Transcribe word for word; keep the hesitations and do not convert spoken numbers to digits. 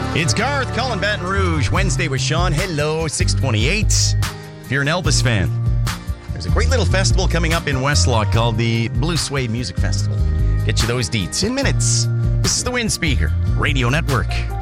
It's Garth, Colin Baton Rouge. Wednesday with Sean. Hello, six twenty-eight. If you're an Elvis fan, there's a great little festival coming up in Westlock called the Blue Suede Music Festival. Get you those deets in minutes. This is the Wind Speaker Radio Network.